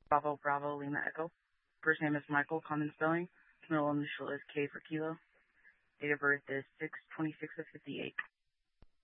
Bravo, Bravo, Lima Echo. First name is Michael, common spelling. Middle initial is K for kilo. Date of birth is 6/26 of 58.